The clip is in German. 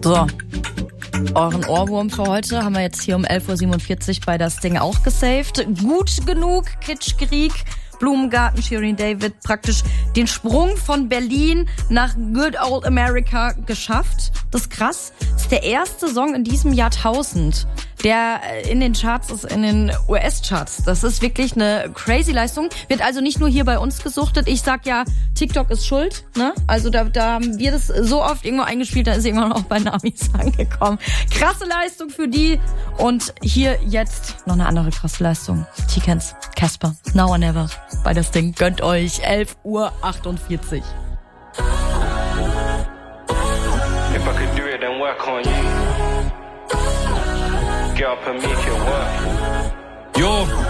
So, euren Ohrwurm für heute haben wir jetzt hier um 11.47 Uhr bei das Ding auch gesaved. Gut genug, Kitschkrieg, Blumengarten, Shirin David, praktisch den Sprung von Berlin nach Good Old America geschafft. Das ist krass. Das ist der erste Song in diesem Jahrtausend, der in den Charts ist, in den US-Charts. Das ist wirklich eine crazy Leistung. Wird also nicht nur hier bei uns gesuchtet. Ich sag ja, TikTok ist schuld, ne? Also da haben wir das so oft irgendwo eingespielt, da ist irgendwann auch bei Namis angekommen. Krasse Leistung für die. Und hier jetzt noch eine andere krasse Leistung. T-Kens, Casper, Now or Never. Bei das Ding gönnt euch 11.48 Uhr. If I could do it, then work on you. Get up and make it work. Yo.